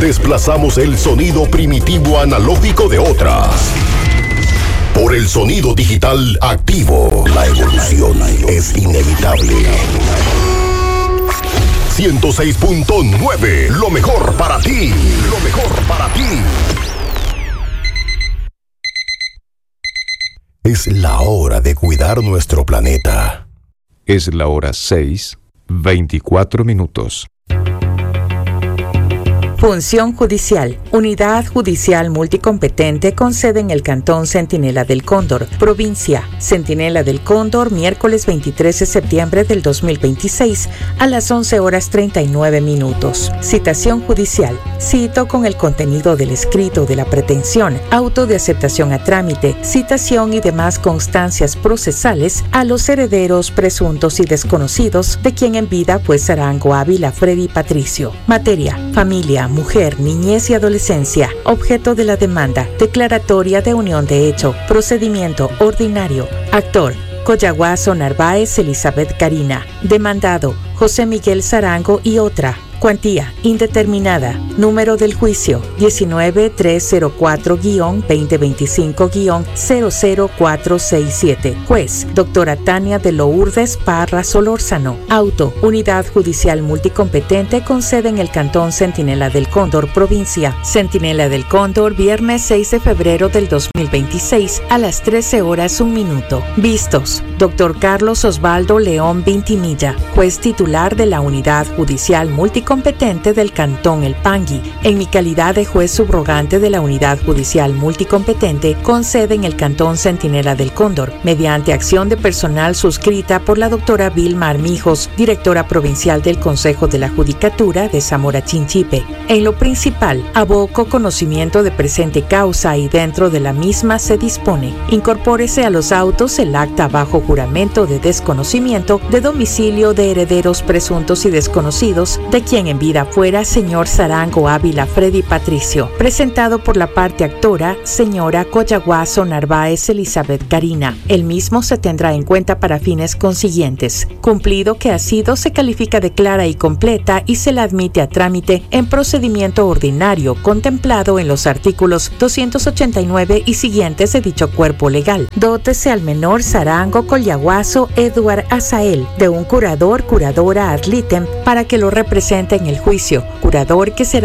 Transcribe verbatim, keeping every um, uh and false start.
desplazamos el sonido primitivo analógico de otras por el sonido digital activo. La evolución es inevitable. ciento seis punto nueve, lo mejor para ti. Lo mejor para ti. Es la hora de cuidar nuestro planeta. Es la hora seis, veinticuatro minutos. Función judicial. Unidad judicial multicompetente con sede en el Cantón Centinela del Cóndor, provincia. Centinela del Cóndor, miércoles veintitrés de septiembre del dos mil veintiséis a las once horas treinta y nueve minutos. Citación judicial. Cito con el contenido del escrito de la pretensión, auto de aceptación a trámite, citación y demás constancias procesales a los herederos presuntos y desconocidos de quien en vida fue Sarango Ávila Freddy Patricio. Materia: familia, mujer, niñez y adolescencia. Objeto de la demanda: declaratoria de unión de hecho. Procedimiento ordinario. Actor: Coyaguazo Narváez Elizabeth Karina. Demandado: José Miguel Sarango y otra. Cuantía: indeterminada. Número del juicio: diecinueve mil trescientos cuatro guión veinte veinticinco guión cero cero cuatro seis siete. Juez: doctora Tania de Lourdes Parra Solórzano. Auto: Unidad Judicial Multicompetente con sede en el Cantón Centinela del Cóndor, provincia. Centinela del Cóndor, viernes seis de febrero del dos mil veintiséis a las trece horas un minuto. Vistos: doctor Carlos Osvaldo León Vintimilla, juez titular de la Unidad Judicial Multicompetente competente del Cantón El Pangui, en mi calidad de juez subrogante de la Unidad Judicial Multicompetente con sede en el Cantón Centinela del Cóndor, mediante acción de personal suscrita por la doctora Vilma Armijos, directora provincial del Consejo de la Judicatura de Zamora Chinchipe. En lo principal, aboco conocimiento de presente causa y dentro de la misma se dispone: incorpórese a los autos el acta bajo juramento de desconocimiento de domicilio de herederos presuntos y desconocidos de quien en vida fuera señor Sarango Ávila Freddy Patricio, presentado por la parte actora, señora Coyaguazo Narváez Elizabeth Karina. El mismo se tendrá en cuenta para fines consiguientes. Cumplido que ha sido, se califica de clara y completa y se la admite a trámite en procedimiento ordinario contemplado en los artículos doscientos ochenta y nueve y siguientes de dicho cuerpo legal. Dótese al menor Sarango Coyaguazo Eduard Azael de un curador, curadora ad litem para que lo represente en el juicio, curador que será